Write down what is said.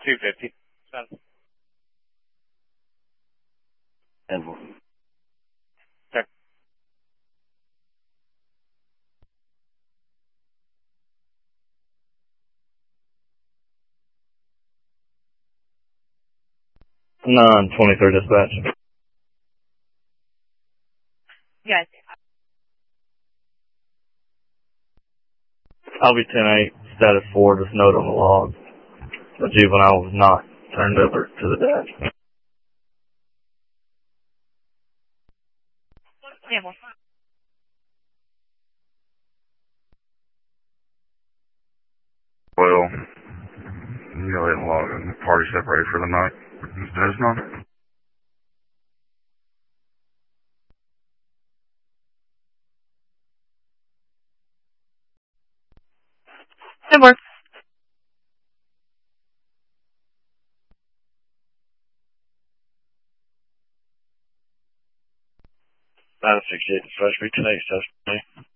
250. And Check. nine 23 dispatch. Yes. I'll be 10-8, status 4, just note on the log. The juvenile was not turned over to the dash. Yeah. Well, you know, they log and the party separated for the night. Is Desmond? Good work. Status 68 dispatch, be 10-8, status 8.